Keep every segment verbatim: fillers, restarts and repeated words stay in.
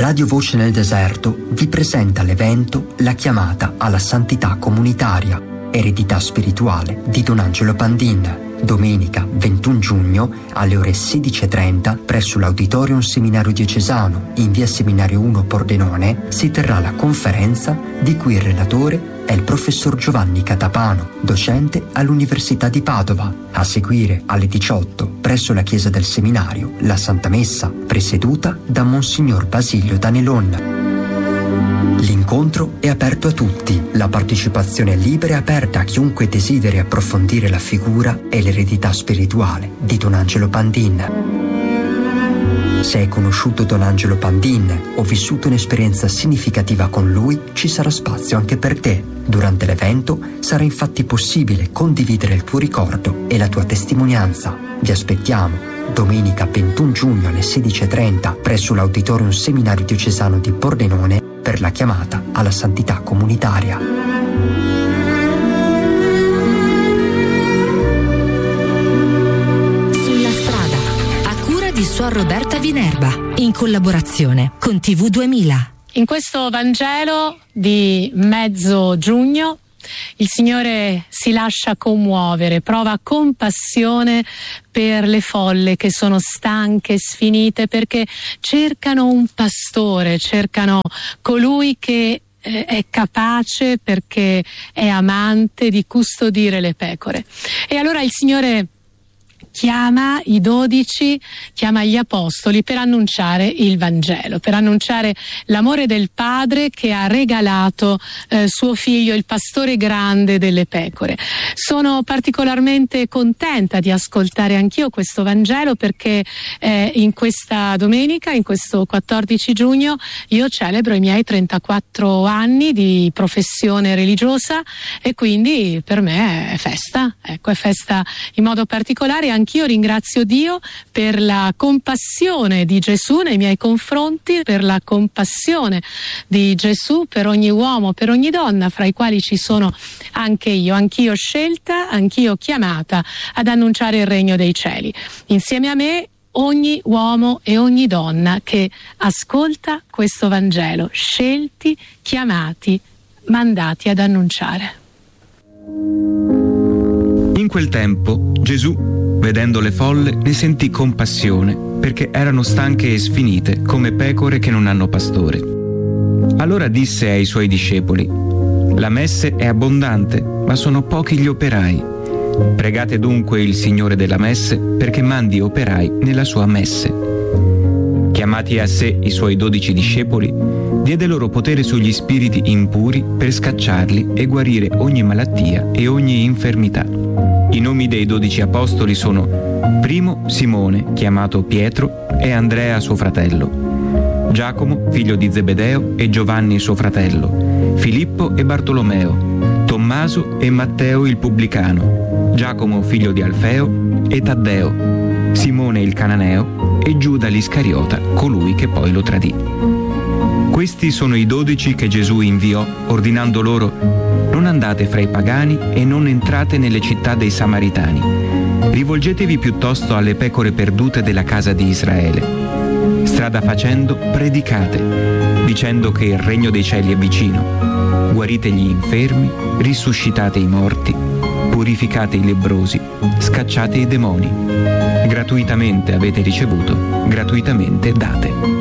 Radio Voce nel Deserto vi presenta l'evento La chiamata alla santità comunitaria, eredità spirituale di Don Angelo Pandin. Domenica ventuno giugno alle ore sedici e trenta presso l'Auditorium Seminario Diocesano in via Seminario uno Pordenone si terrà la conferenza di cui il relatore è il professor Giovanni Catapano, docente all'Università di Padova. A seguire alle diciotto presso la chiesa del seminario la Santa Messa presieduta da Monsignor Basilio Danelon. L'incontro è aperto a tutti, la partecipazione è libera e aperta a chiunque desideri approfondire la figura e l'eredità spirituale di Don Angelo Pandin. Se hai conosciuto Don Angelo Pandin o vissuto un'esperienza significativa con lui, ci sarà spazio anche per te. Durante l'evento sarà infatti possibile condividere il tuo ricordo e la tua testimonianza. Vi aspettiamo domenica ventuno giugno alle sedici e trenta presso l'Auditorium Seminario Diocesano di Pordenone per la chiamata alla santità comunitaria. Sulla strada, a cura di Suor Roberta Vinerba, in collaborazione con T V duemila. In questo Vangelo di mezzo giugno il Signore si lascia commuovere, prova compassione per le folle che sono stanche, sfinite, perché cercano un pastore, cercano colui che eh, è capace, perché è amante, di custodire le pecore. E allora il Signore chiama i dodici, chiama gli apostoli per annunciare il Vangelo, per annunciare l'amore del Padre che ha regalato eh, suo figlio, il pastore grande delle pecore. Sono particolarmente contenta di ascoltare anch'io questo Vangelo perché eh, in questa domenica, in questo quattordici giugno, io celebro i miei trentaquattro anni di professione religiosa e quindi per me è festa, ecco, è festa in modo particolare. Anch'io ringrazio Dio per la compassione di Gesù nei miei confronti, per la compassione di Gesù per ogni uomo, per ogni donna, fra i quali ci sono anche io, anch'io scelta, anch'io chiamata ad annunciare il regno dei cieli. Insieme a me ogni uomo e ogni donna che ascolta questo Vangelo, scelti, chiamati, mandati ad annunciare. In quel tempo Gesù, vedendo le folle, ne sentì compassione, perché erano stanche e sfinite come pecore che non hanno pastore. Allora disse ai suoi discepoli: la messe è abbondante, ma sono pochi gli operai. Pregate dunque il Signore della messe perché mandi operai nella sua messe. Chiamati a sé i suoi dodici discepoli, diede loro potere sugli spiriti impuri per scacciarli e guarire ogni malattia e ogni infermità. I nomi dei dodici apostoli sono: primo Simone, chiamato Pietro, e Andrea suo fratello, Giacomo, figlio di Zebedeo, e Giovanni suo fratello, Filippo e Bartolomeo, Tommaso e Matteo il pubblicano, Giacomo figlio di Alfeo e Taddeo, Simone il cananeo e Giuda l'Iscariota, colui che poi lo tradì. Questi sono i dodici che Gesù inviò, ordinando loro: non andate fra i pagani e non entrate nelle città dei Samaritani. Rivolgetevi piuttosto alle pecore perdute della casa di Israele. Strada facendo, predicate, dicendo che il regno dei cieli è vicino. Guarite gli infermi, risuscitate i morti, purificate i lebbrosi, scacciate i demoni. Gratuitamente avete ricevuto, gratuitamente date.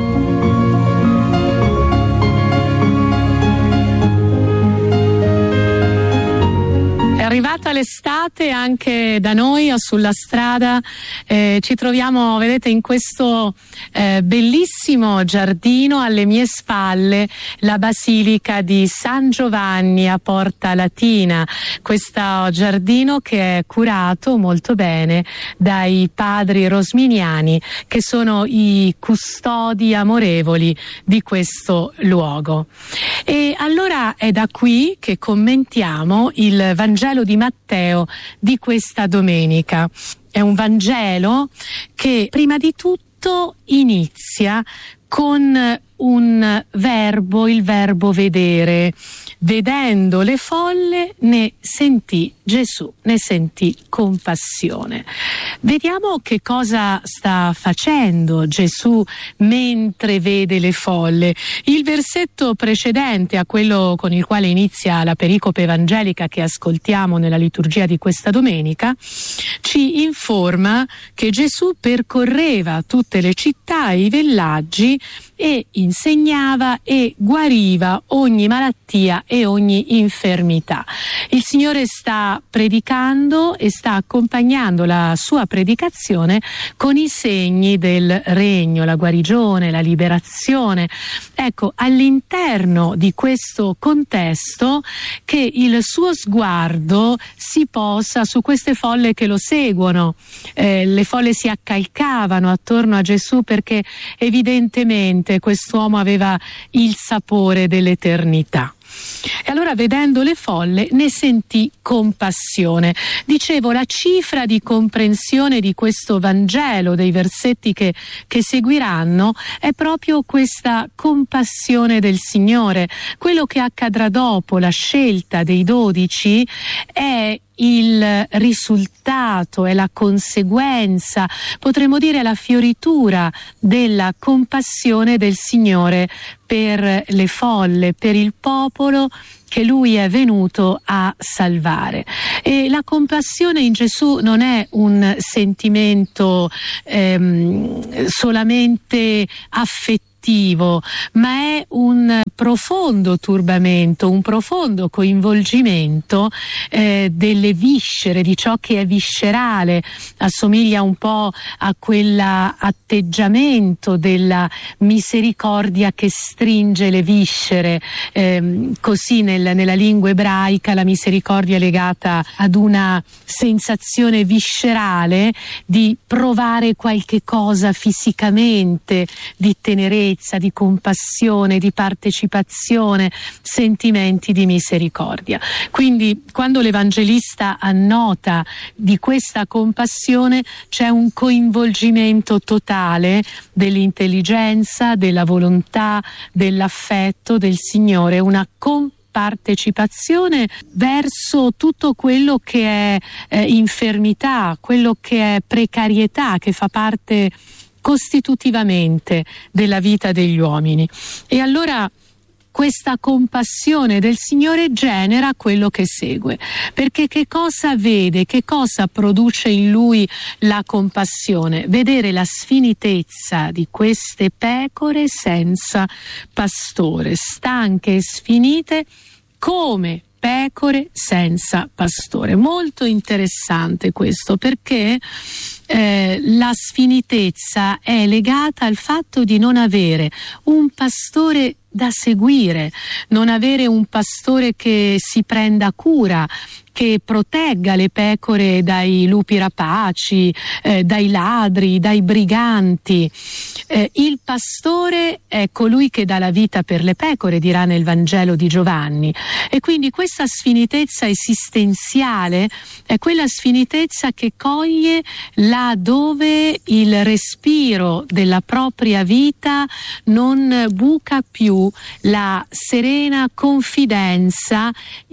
Arrivata l'estate anche da noi sulla strada eh, ci troviamo, vedete, in questo eh, bellissimo giardino alle mie spalle, la basilica di San Giovanni a Porta Latina, questo giardino che è curato molto bene dai padri rosminiani, che sono i custodi amorevoli di questo luogo. E allora è da qui che commentiamo il Vangelo di Matteo di questa domenica. È un Vangelo che prima di tutto inizia con un verbo, il verbo vedere. vedendo le folle ne sentì Gesù, ne sentì compassione. Vediamo che cosa sta facendo Gesù mentre vede le folle. Il versetto precedente a quello con il quale inizia la pericope evangelica che ascoltiamo nella liturgia di questa domenica ci informa che Gesù percorreva tutte le città e i villaggi e insegnava e guariva ogni malattia e ogni infermità. Il Signore sta predicando e sta accompagnando la sua predicazione con i segni del regno, la guarigione, la liberazione. Ecco, all'interno di questo contesto che il suo sguardo si posa su queste folle che lo seguono. Eh, le folle si accalcavano attorno a Gesù perché evidentemente quest'uomo aveva il sapore dell'eternità. E allora, vedendo le folle, ne sentì compassione. Dicevo, la cifra di comprensione di questo Vangelo, dei versetti che, che seguiranno, è proprio questa compassione del Signore. Quello che accadrà dopo la scelta dei dodici è il risultato, è la conseguenza, potremmo dire la fioritura della compassione del Signore per le folle, per il popolo che Lui è venuto a salvare. E la compassione in Gesù non è un sentimento ehm, solamente affettivo, ma è un profondo turbamento, un profondo coinvolgimento eh, delle viscere, di ciò che è viscerale. Assomiglia un po' a quell'atteggiamento della misericordia che stringe le viscere. Eh, così nel, nella lingua ebraica la misericordia è legata ad una sensazione viscerale di provare qualche cosa fisicamente, di tenerezza, di compassione, di partecipazione, sentimenti di misericordia. Quindi quando l'Evangelista annota di questa compassione c'è un coinvolgimento totale dell'intelligenza, della volontà, dell'affetto del Signore, una partecipazione verso tutto quello che è eh, infermità, quello che è precarietà, che fa parte costitutivamente della vita degli uomini. E allora questa compassione del Signore genera quello che segue, perché che cosa vede, che cosa produce in lui la compassione? Vedere la sfinitezza di queste pecore senza pastore, stanche e sfinite come pecore senza pastore. Molto interessante questo, perché eh, la sfinitezza è legata al fatto di non avere un pastore da seguire, non avere un pastore che si prenda cura, che protegga le pecore dai lupi rapaci, eh, dai ladri, dai briganti. Eh, il pastore è colui che dà la vita per le pecore, dirà nel Vangelo di Giovanni. E quindi questa sfinitezza esistenziale è quella sfinitezza che coglie là dove il respiro della propria vita non buca più la serena confidenza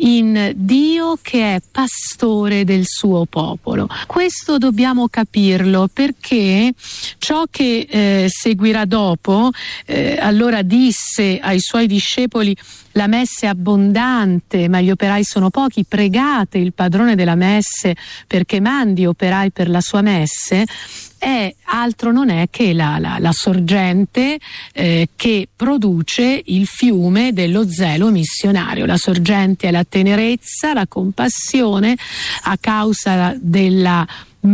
in Dio che è pastore del suo popolo. Questo dobbiamo capirlo, perché ciò che eh, seguirà dopo, eh, allora disse ai suoi discepoli: la messe è abbondante, ma gli operai sono pochi, pregate il padrone della messe perché mandi operai per la sua messe. È altro non è che la, la, la sorgente eh, che produce il fiume dello zelo missionario. La sorgente è la tenerezza, la compassione a causa della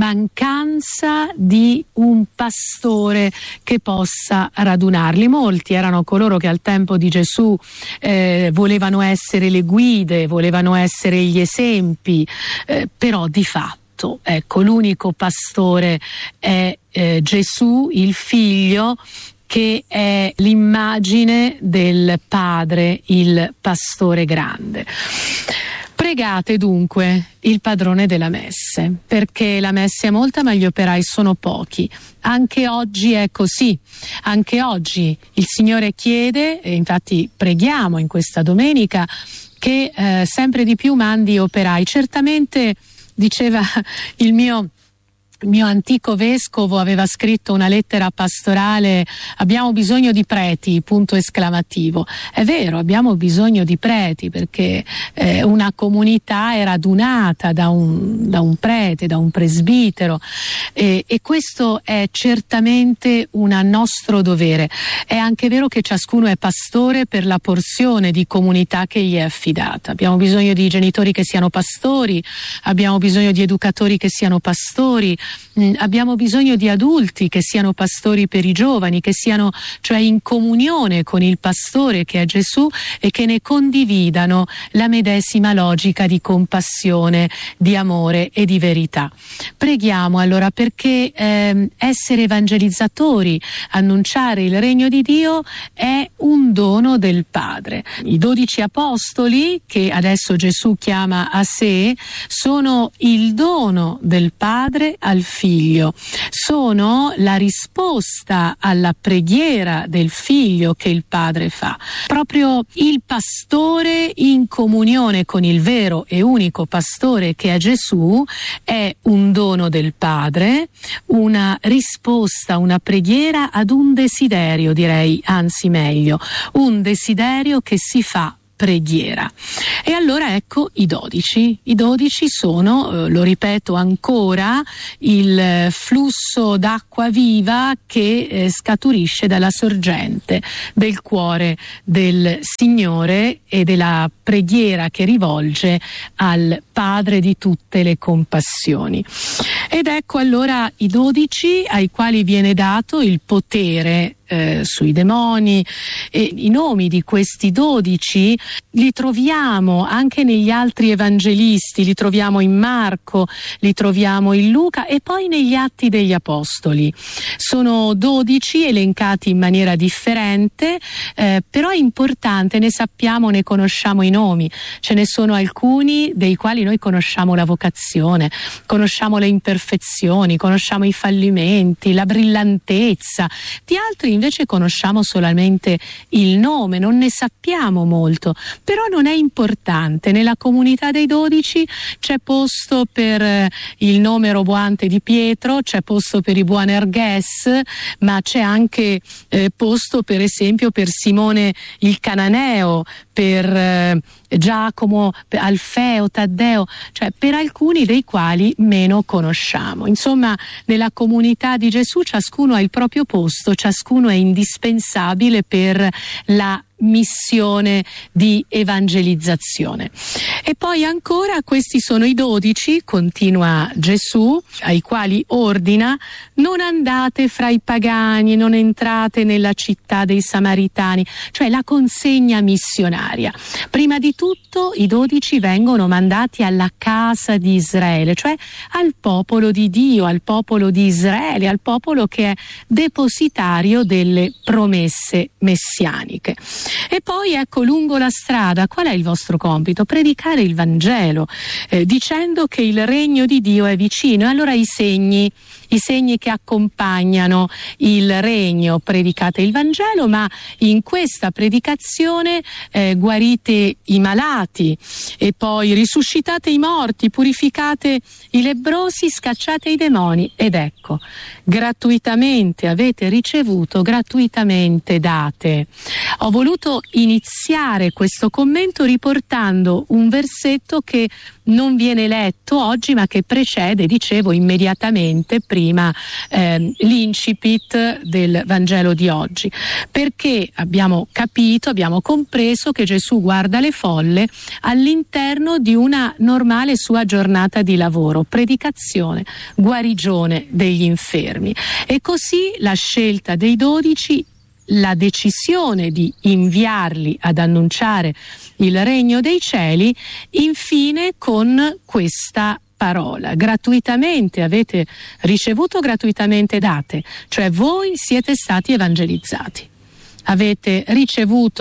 mancanza di un pastore che possa radunarli. Molti erano coloro che al tempo di Gesù eh, volevano essere le guide, volevano essere gli esempi, eh, però di fatto ecco, l'unico pastore è eh, Gesù, il Figlio, che è l'immagine del Padre, il pastore grande. Pregate dunque il padrone della messe, perché la messe è molta ma gli operai sono pochi. Anche oggi è così, anche oggi il Signore chiede, e infatti preghiamo in questa domenica, che eh, sempre di più mandi operai. Certamente, diceva il mio Il mio antico vescovo, aveva scritto una lettera pastorale: abbiamo bisogno di preti, punto esclamativo. È vero, abbiamo bisogno di preti, perché eh, una comunità è radunata da un, da un prete, da un presbitero, e, e questo è certamente un nostro dovere. È anche vero che ciascuno è pastore per la porzione di comunità che gli è affidata. Abbiamo bisogno di genitori che siano pastori, abbiamo bisogno di educatori che siano pastori, abbiamo bisogno di adulti che siano pastori per i giovani, che siano cioè in comunione con il pastore che è Gesù e che ne condividano la medesima logica di compassione, di amore e di verità. Preghiamo allora perché eh, essere evangelizzatori, annunciare il regno di Dio è un dono del Padre. I dodici apostoli, che adesso Gesù chiama a sé, sono il dono del Padre al Figlio, sono la risposta alla preghiera del Figlio che il Padre fa. Proprio il pastore in comunione con il vero e unico pastore che è Gesù è un dono del Padre, una risposta, una preghiera ad un desiderio, direi, anzi meglio, un desiderio che si fa preghiera. E allora ecco i dodici. I dodici sono, eh, lo ripeto ancora, il flusso d'acqua viva che eh, scaturisce dalla sorgente del cuore del Signore e della preghiera che rivolge al Padre di tutte le compassioni. Ed ecco allora i dodici ai quali viene dato il potere Eh, sui demoni, e i nomi di questi dodici li troviamo anche negli altri evangelisti, li troviamo in Marco, li troviamo in Luca e poi negli Atti degli Apostoli. Sono dodici elencati in maniera differente, eh, però è importante, ne sappiamo, ne conosciamo i nomi. Ce ne sono alcuni dei quali noi conosciamo la vocazione, conosciamo le imperfezioni, conosciamo i fallimenti, la brillantezza. Di altri invece conosciamo solamente il nome, non ne sappiamo molto, però non è importante. Nella comunità dei dodici c'è posto per eh, il nome roboante di Pietro, c'è posto per i Boanerges, ma c'è anche eh, posto per esempio per Simone il Cananeo, per eh, Giacomo, per Alfeo, Taddeo, cioè per alcuni dei quali meno conosciamo. Insomma, nella comunità di Gesù ciascuno ha il proprio posto, ciascuno è indispensabile per la missione di evangelizzazione. E poi ancora questi sono i dodici, continua Gesù, ai quali ordina: non andate fra i pagani, non entrate nella città dei Samaritani, cioè la consegna missionaria. Prima di tutto i dodici vengono mandati alla casa di Israele, cioè al popolo di Dio, al popolo di Israele, al popolo che è depositario delle promesse messianiche. E poi ecco, lungo la strada qual è il vostro compito? Predicare il Vangelo, eh, dicendo che il regno di Dio è vicino. E allora i segni, i segni che accompagnano il regno: predicate il Vangelo, ma in questa predicazione eh, guarite i malati, e poi risuscitate i morti, purificate i lebbrosi, scacciate i demoni. Ed ecco, gratuitamente avete ricevuto, gratuitamente date. Ho voluto iniziare questo commento riportando un versetto che non viene letto oggi, ma che precede, dicevo, immediatamente prima eh, l'incipit del Vangelo di oggi, perché abbiamo capito, abbiamo compreso che Gesù guarda le folle all'interno di una normale sua giornata di lavoro: predicazione, guarigione degli infermi. E così la scelta dei dodici, la decisione di inviarli ad annunciare il regno dei cieli, infine con questa parola: gratuitamente avete ricevuto, gratuitamente date, cioè voi siete stati evangelizzati, avete ricevuto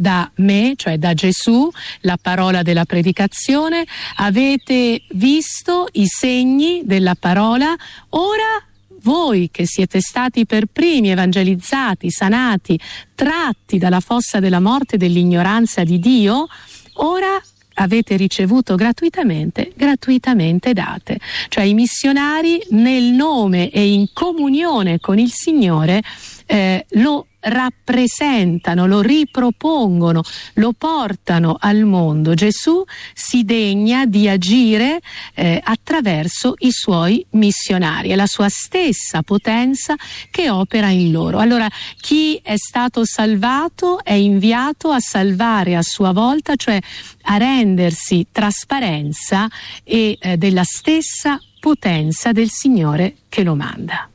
da me, cioè da Gesù, la parola della predicazione, avete visto i segni della parola, ora voi che siete stati per primi evangelizzati, sanati, tratti dalla fossa della morte e dell'ignoranza di Dio, ora avete ricevuto gratuitamente, gratuitamente date. Cioè i missionari nel nome e in comunione con il Signore eh, lo rappresentano, lo ripropongono, lo portano al mondo. Gesù si degna di agire eh, attraverso i suoi missionari, è la sua stessa potenza che opera in loro. Allora chi è stato salvato è inviato a salvare a sua volta, cioè a rendersi trasparenza e eh, della stessa potenza del Signore che lo manda.